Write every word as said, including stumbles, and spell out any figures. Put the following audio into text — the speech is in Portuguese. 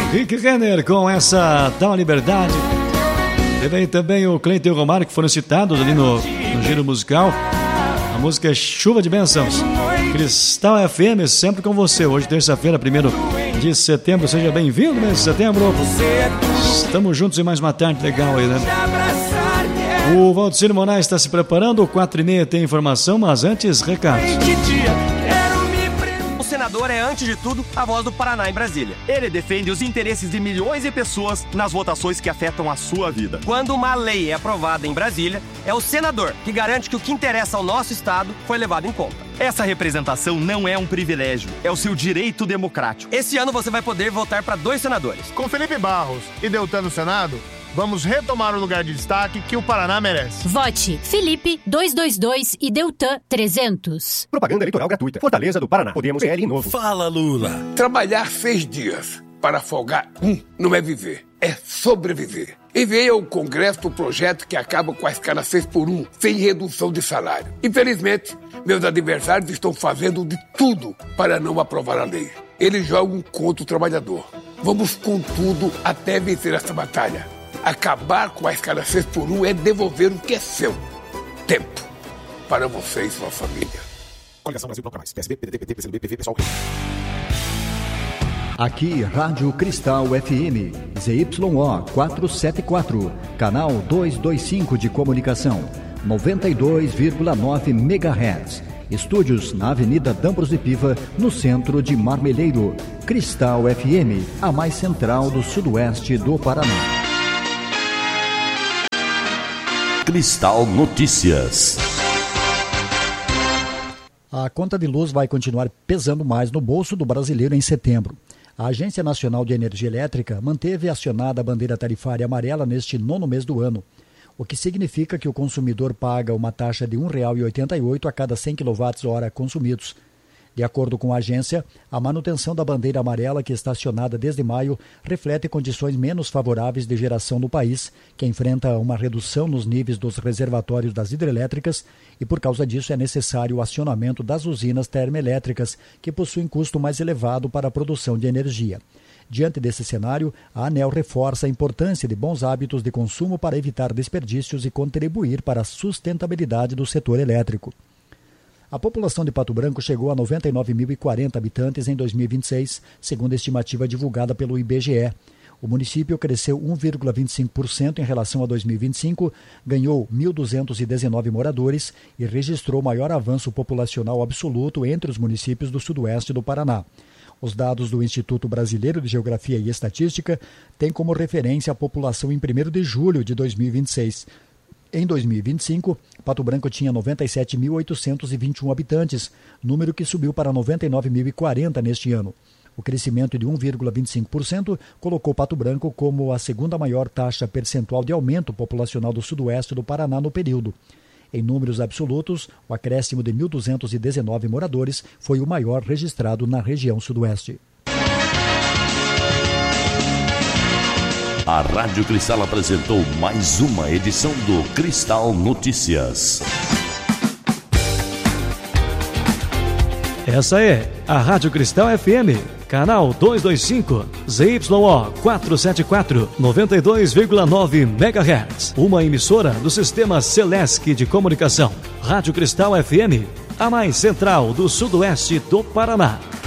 Rick Renner com essa Dá uma Liberdade. Teve também o Cleiton e o Romário, que foram citados ali no, no giro musical. A música é Chuva de Bênçãos. Cristal F M, sempre com você. Hoje, terça-feira, primeiro de setembro. Seja bem-vindo, mês de setembro. Estamos juntos em mais uma tarde legal aí, né? O Valdecir Moraes está se preparando. Quatro e meia tem informação, mas antes, recados. O senador é, antes de tudo, a voz do Paraná em Brasília. Ele defende os interesses de milhões de pessoas nas votações que afetam a sua vida. Quando uma lei é aprovada em Brasília, é o senador que garante que o que interessa ao nosso estado foi levado em conta. Essa representação não é um privilégio, é o seu direito democrático. Esse ano você vai poder votar para dois senadores. Com Felipe Barros e Deltan no Senado, vamos retomar o lugar de destaque que o Paraná merece. Vote Felipe duzentos e vinte e dois e Deltan trezentos. Propaganda eleitoral gratuita. Fortaleza do Paraná. Podemos P L novo. Fala, Lula. Trabalhar seis dias para folgar um não é viver, é sobreviver. Enviei ao Congresso o projeto que acaba com a escala seis por um, sem redução de salário. Infelizmente, meus adversários estão fazendo de tudo para não aprovar a lei. Eles jogam contra o trabalhador. Vamos com tudo até vencer essa batalha. Acabar com a escala seis por um é devolver o que é seu. Tempo. Para você e sua família. Coligação Brasil Bloco Mais. P S B, P D T, P T, P C B, P V, Pessoal. Aqui, Rádio Cristal F M, Z Y O quatrocentos e setenta e quatro, canal duzentos e vinte e cinco de comunicação, noventa e dois vírgula nove megahertz. Estúdios na Avenida D'Ambros de Piva, no centro de Marmeleiro. Cristal F M, a mais central do sudoeste do Paraná. Cristal Notícias. A conta de luz vai continuar pesando mais no bolso do brasileiro em setembro. A Agência Nacional de Energia Elétrica manteve acionada a bandeira tarifária amarela neste nono mês do ano, o que significa que o consumidor paga uma taxa de um real e oitenta e oito centavos a cada cem quilowatt-hora consumidos. De acordo com a agência, a manutenção da bandeira amarela, que está acionada desde maio, reflete condições menos favoráveis de geração no país, que enfrenta uma redução nos níveis dos reservatórios das hidrelétricas, e por causa disso é necessário o acionamento das usinas termoelétricas, que possuem custo mais elevado para a produção de energia. Diante desse cenário, a ANEEL reforça a importância de bons hábitos de consumo para evitar desperdícios e contribuir para a sustentabilidade do setor elétrico. A população de Pato Branco chegou a noventa e nove mil e quarenta habitantes em dois mil e vinte e seis, segundo a estimativa divulgada pelo I B G E. O município cresceu um vírgula vinte e cinco por cento em relação a dois mil e vinte e cinco, ganhou mil duzentos e dezenove moradores e registrou o maior avanço populacional absoluto entre os municípios do sudoeste do Paraná. Os dados do Instituto Brasileiro de Geografia e Estatística têm como referência a população em primeiro de julho de dois mil e vinte e seis. Em dois mil e vinte e cinco, Pato Branco tinha noventa e sete mil oitocentos e vinte e um habitantes, número que subiu para noventa e nove mil e quarenta neste ano. O crescimento de um vírgula vinte e cinco por cento colocou Pato Branco como a segunda maior taxa percentual de aumento populacional do sudoeste do Paraná no período. Em números absolutos, o acréscimo de mil duzentos e dezenove moradores foi o maior registrado na região sudoeste. A Rádio Cristal apresentou mais uma edição do Cristal Notícias. Essa é a Rádio Cristal F M, canal duzentos e vinte e cinco, Z Y O quatrocentos e setenta e quatro, noventa e dois vírgula nove megahertz. Uma emissora do sistema Celesc de comunicação. Rádio Cristal F M, a mais central do sudoeste do Paraná.